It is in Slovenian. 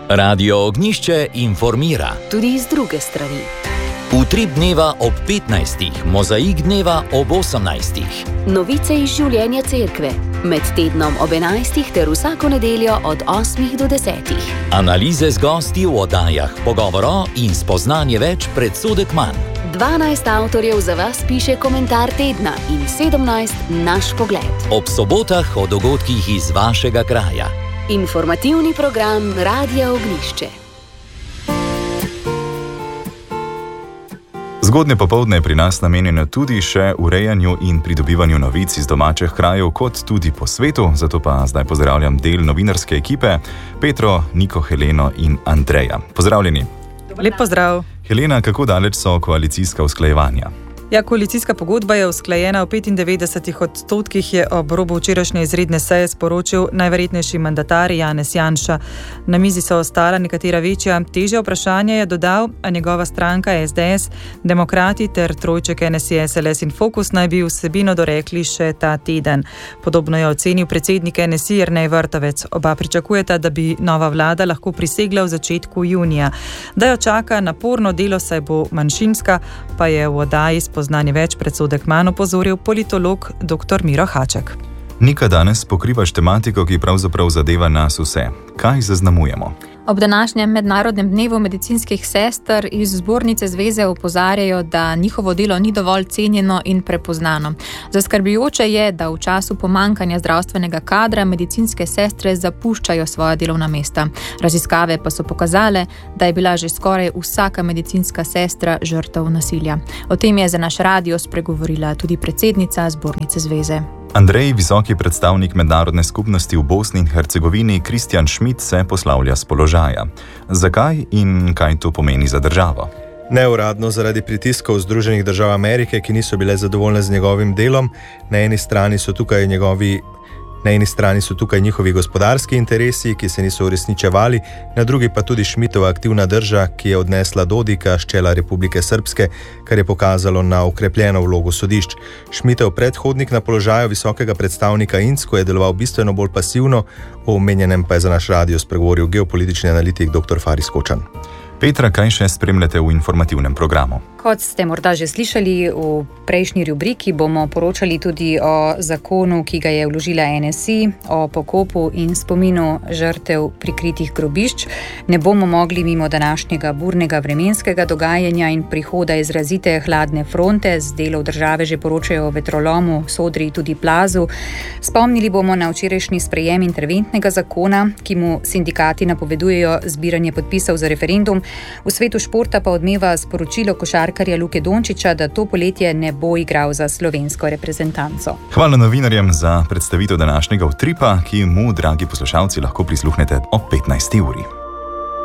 Radio Ognjišče informira. Tudi iz druge strani. Utrip dneva ob 15, mozaik dneva ob 18. Novice iz življenja cerkve. Med tednom ob 11 ter vsako nedeljo od 8 do 10. Analize z gosti v oddajah Pogovoro in Spoznanje več predsodek manj. 12 avtorjev za vas piše komentar tedna in 17 naš pogled. Ob sobotah o dogodkih iz vašega kraja. Informativni program Radia Ognjišče. Zgodnje popoldne je pri nas namenjeno tudi še urejanju in pridobivanju novic iz domačih krajev, kot tudi po svetu, zato pa zdaj pozdravljam del novinarske ekipe, Petro, Niko, Heleno in Andreja. Pozdravljeni. Lep pozdrav. Helena, kako daleč so koalicijska usklajevanja? Ja, koalicijska pogodba je usklajena v 95%, je ob robu včerajšnje izredne seje sporočil najverjetnejši mandatar Janez Janša. Na mizi so ostala nekatera večja, težja vprašanja, je dodal, a njegova stranka SDS, Demokrati ter trojček NSI, SLS in Fokus naj bi vsebino dorekli še ta teden. Podobno je ocenil predsednik NSI Jernej Vrtovec. Oba pričakujeta, da bi nova vlada lahko prisegla v začetku junija. Da jo čaka naporno delo, saj bo manjšinska, pa je v oddaji Spoznanje več predsodek manj opozoril politolog dr. Miro Haček. Nika, danes pokrivaš tematiko, ki pravzaprav zadeva nas vse. Kaj zaznamujemo? Ob današnjem mednarodnem dnevu medicinskih sester iz zbornice zveze opozarjajo, da njihovo delo ni dovolj cenjeno in prepoznano. Zaskrbljujoče je, da v času pomanjkanja zdravstvenega kadra medicinske sestre zapuščajo svoja delovna mesta. Raziskave pa so pokazale, da je bila že skoraj vsaka medicinska sestra žrtev nasilja. O tem je za naš radio spregovorila tudi predsednica zbornice zveze. Andrej, visoki predstavnik mednarodne skupnosti v Bosni in Hercegovini, Kristjan Schmidt, se poslavlja s položaja. Zakaj in kaj to pomeni za državo? Neuradno zaradi pritiskov Združenih držav Amerike, ki niso bile zadovoljne z njegovim delom. Na eni strani so tukaj njihovi gospodarski interesi, ki se niso uresničevali, na drugi pa tudi Schmidtova aktivna drža, ki je odnesla Dodika s čela Republike Srpske, kar je pokazalo na okrepljeno vlogo sodišč. Schmidtov predhodnik na položaju visokega predstavnika Insko je deloval bistveno bolj pasivno, o omenjenem pa je za naš radio spregovoril geopolitični analitik dr. Faris Kočan. Petra, kaj še spremljate v informativnem programu? Kot ste morda že slišali, v prejšnji rubriki bomo poročali tudi o zakonu, ki ga je vložila NSI, o pokopu in spominu žrtev prikritih grobišč. Ne bomo mogli mimo današnjega burnega vremenskega dogajanja in prihoda izrazite hladne fronte. Z delov države že poročajo o vetrolomu, Sodri, tudi plazu. Spomnili bomo na včerajšnji sprejem interventnega zakona, ki mu sindikati napovedujejo zbiranje podpisov za referendum. V svetu športa pa odmeva sporočilo košarkarja Luke Dončića, da to poletje ne bo igral za slovensko reprezentanco. Hvala novinarjem za predstavitev današnjega utripa, ki mu, dragi poslušalci, lahko prisluhnete ob 15. uri.